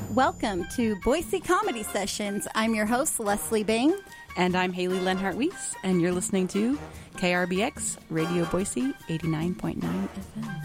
Welcome to Boise Comedy Sessions. I'm your host, Leslie Bing. And I'm Haley Lenhart-Weiss, and you're listening to KRBX Radio Boise 89.9 FM.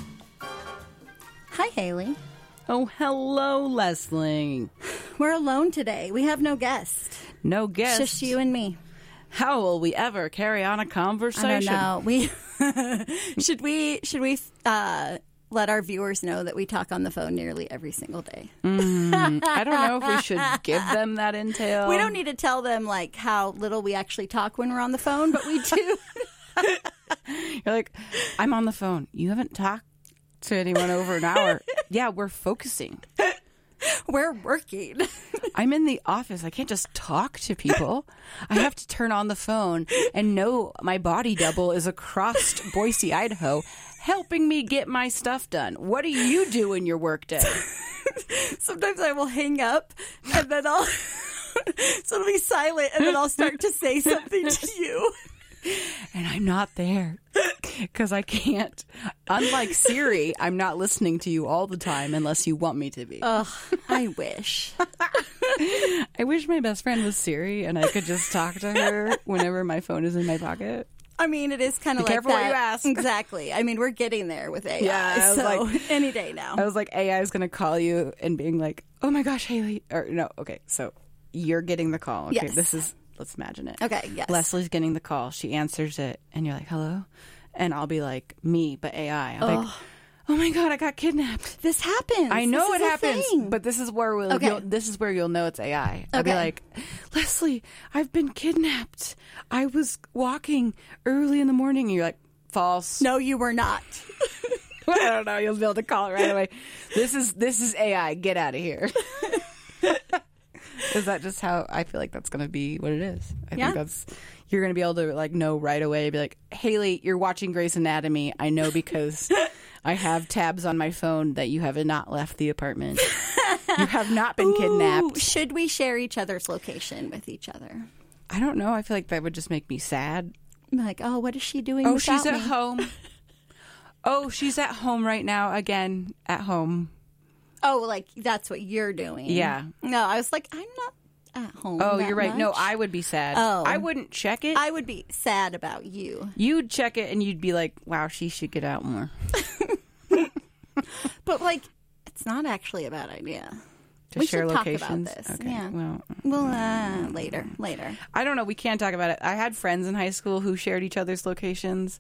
Hi, Haley. Oh, hello, Leslie. We're alone today. We have no guest. No guest. Just you and me. How will we ever carry on a conversation? I don't know. Should we let our viewers know that we talk on the phone nearly every single day? I don't know if we should give them that intel. We don't need to tell them like how little we actually talk when we're on the phone, but we do. You're like, I'm on the phone. You haven't talked to anyone over an hour. Yeah, we're focusing. We're working. I'm in the office. I can't just talk to people. I have to turn on the phone and know my body double is across Boise, Idaho, helping me get my stuff done. What do you do in your workday? Sometimes I will hang up and then so it'll be silent and then I'll start to say something to you. And I'm not there because I can't. Unlike Siri, I'm not listening to you all the time unless you want me to be. Ugh, I wish. I wish my best friend was Siri and I could just talk to her whenever my phone is in my pocket. I mean, it is kind of like careful that. What you ask. Exactly. I mean, we're getting there with AI. Yeah, so any day now. I was like, AI is going to call you and being like, oh my gosh, Haley. Or no, okay, so you're getting the call. Okay, yes. Let's imagine it. Okay, yes. Leslie's getting the call. She answers it and you're like, hello? And I'll be like, me, but AI. I'm like, oh my God, I got kidnapped. This happens. I know it happens, thing. but this is where you'll know it's AI. I'll be like, Leslie, I've been kidnapped. I was walking early in the morning. And you're like, false. No, you were not. I don't know. You'll be able to call it right away. This is AI. Get out of here. Is that just how I feel like that's going to be what it is? I think that's, you're going to be able to like know right away, be like, Haley, you're watching Grey's Anatomy. I know because I have tabs on my phone that you have not left the apartment. You have not been kidnapped. Should we share each other's location with each other? I don't know. I feel like that would just make me sad. I'm like, oh, what is she doing Oh, without she's at me? home. Oh, she's at home right now. Again, at home. Oh, like that's what you're doing. Yeah. No, I was like, I'm not at home. Oh, that you're right. much. No, I would be sad. Oh. I wouldn't check it. I would be sad about you. You'd check it and you'd be like, wow, she should get out more. But like, it's not actually a bad idea. To share should locations. talk about this. Okay. Yeah. Well, Later. I don't know. We can't talk about it. I had friends in high school who shared each other's locations.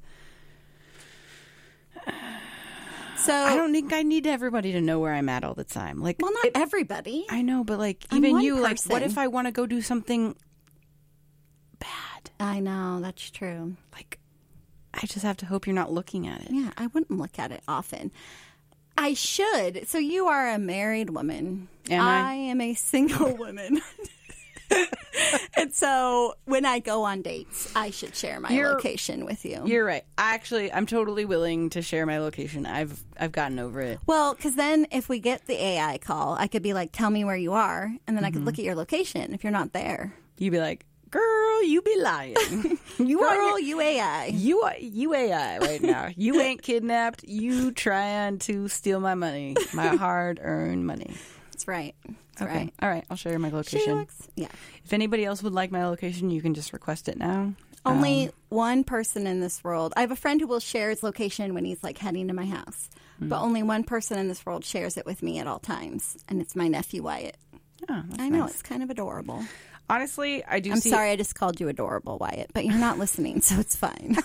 So I don't think I need everybody to know where I'm at all the time. Like, well, not everybody. I know, but like, I'm even one you, like, person. what if I want to go do something bad? I know, that's true. Like, I just have to hope you're not looking at it. Yeah, I wouldn't look at it often. I should. So you are a married woman. Am I? I am a single woman. And so when I go on dates, I should share my location with you. You're right. I'm totally willing to share my location. I've gotten over it. Well, because then if we get the AI call, I could be like, tell me where you are. And then I could look at your location if you're not there. You'd be like, girl, you be lying. You AI. You AI right now. You ain't kidnapped. You trying to steal my money, my hard-earned money. That's right. Okay. Right. All right. I'll show you my location. Yeah. If anybody else would like my location, you can just request it now. Only one person in this world. I have a friend who will share his location when he's like heading to my house. But only one person in this world shares it with me at all times. And it's my nephew Wyatt. Oh, that's I know. nice. It's kind of adorable. Honestly, I do I'm see... sorry I just called you adorable, Wyatt. But you're not listening, so it's fine.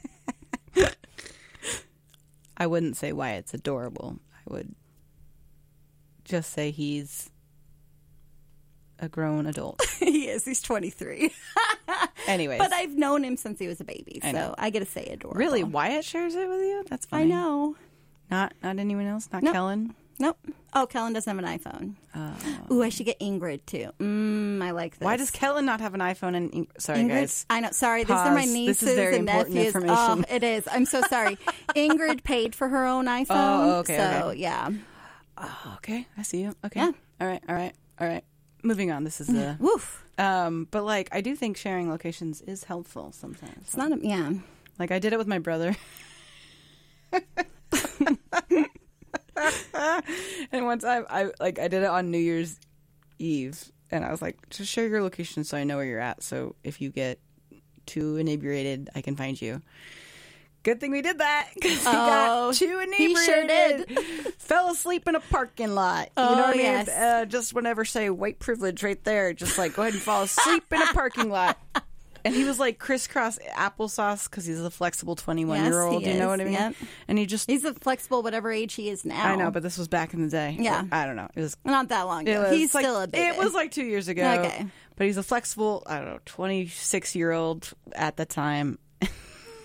I wouldn't say Wyatt's adorable. I would just say he's a grown adult. He is. He's 23. Anyways. But I've known him since he was a baby, so I get to say adorable. Really? Wyatt shares it with you? That's funny. I know. Not anyone else? Not Nope. Kellen? Nope. Oh, Kellen doesn't have an iPhone. Ooh, I should get Ingrid, too. I like this. Why does Kellen not have an iPhone? And sorry, Ingrid? guys. I know. Sorry, these Pause. are my This nieces is very and important nephews. information. Oh, it is. I'm so sorry. Ingrid paid for her own iPhone. Oh, okay, So, okay. yeah. Oh, okay. I see you. Okay. Yeah. All right. Moving on. This is a... Woof. But, like, I do think sharing locations is helpful sometimes. It's not a... Yeah. Like, I did it with my brother. And one time, I did it on New Year's Eve, and I was like, just share your location so I know where you're at. So if you get too inebriated, I can find you. Good thing we did that, because he got too inebriated. He sure did. Fell asleep in a parking lot. You know what I mean? Yes. Just whenever say white privilege right there, just like go ahead and fall asleep in a parking lot. And he was like crisscross applesauce because he's a flexible 21-year-old. Yes, you know what I mean? Yep. And he's a flexible whatever age he is now. I know, but this was back in the day. Yeah. I don't know. It was not that long ago. He's like, still a baby. It was like 2 years ago. Okay. But he's a flexible, I don't know, 26-year-old at the time.